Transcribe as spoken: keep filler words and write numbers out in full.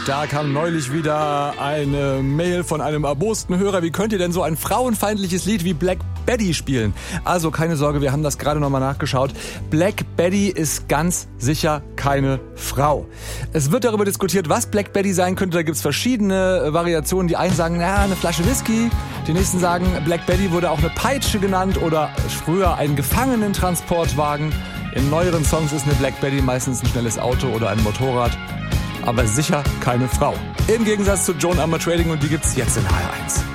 Da kam neulich wieder eine Mail von einem erbosten Hörer. Wie könnt ihr denn so ein frauenfeindliches Lied wie Black Betty spielen? Also keine Sorge, wir haben das gerade nochmal nachgeschaut. Black Betty ist ganz sicher keine Frau. Es wird darüber diskutiert, was Black Betty sein könnte. Da gibt es verschiedene Variationen. Die einen sagen, na, eine Flasche Whisky. Die nächsten sagen, Black Betty wurde auch eine Peitsche genannt oder früher ein Gefangenentransportwagen. In neueren Songs ist eine Black Betty meistens ein schnelles Auto oder ein Motorrad. Aber sicher keine Frau. Im Gegensatz zu Joan Armatrading, und die gibt's jetzt in H R eins.